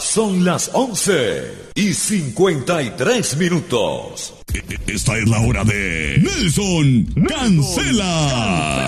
Son las 11:53. Esta es la hora de Nelson Cancela.